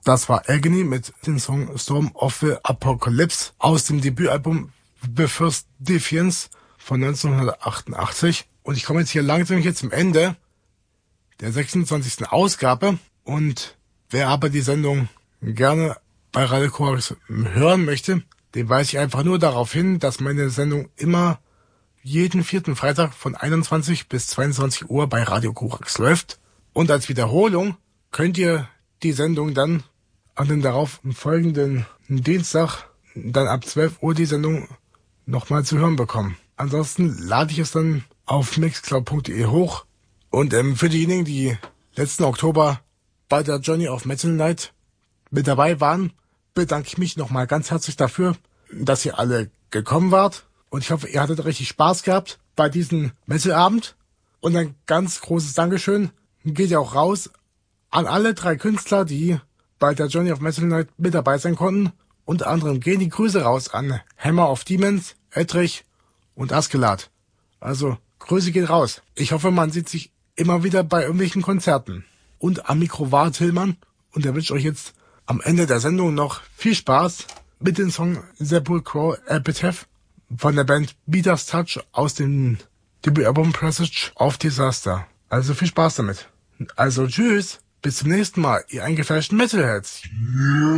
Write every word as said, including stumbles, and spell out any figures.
Das war Agony mit dem Song Storm of the Apocalypse aus dem Debütalbum The First Defiance von neunzehnhundertachtundachtzig. Und ich komme jetzt hier langsam hier zum Ende der sechsundzwanzigsten Ausgabe. Und wer aber die Sendung gerne bei Radio Korax hören möchte, dem weise ich einfach nur darauf hin, dass meine Sendung immer jeden vierten Freitag von einundzwanzig bis zweiundzwanzig Uhr bei Radio Korax läuft. Und als Wiederholung könnt ihr die Sendung dann an den darauf folgenden Dienstag dann ab zwölf Uhr die Sendung nochmal zu hören bekommen. Ansonsten lade ich es dann auf mixcloud punkt de hoch. Und ähm, für diejenigen, die letzten Oktober bei der Journey of Metal Night mit dabei waren, bedanke ich mich nochmal ganz herzlich dafür, dass ihr alle gekommen wart. Und ich hoffe, ihr hattet richtig Spaß gehabt bei diesem Metal-Abend. Und ein ganz großes Dankeschön geht ja auch raus an alle drei Künstler, die bei der Journey of Metal Night mit dabei sein konnten. Unter anderem gehen die Grüße raus an Hammer of Demons, Edrich und Askeladd. Also, Grüße geht raus. Ich hoffe, man sieht sich immer wieder bei irgendwelchen Konzerten. Und am Mikro war Tillmann und er wünscht euch jetzt am Ende der Sendung noch viel Spaß mit dem Song Sepulchral Epitaph von der Band Beaters Touch aus dem Debütalbum Presage of Disaster. Also viel Spaß damit. Also tschüss, bis zum nächsten Mal, ihr eingefleischten Metalheads.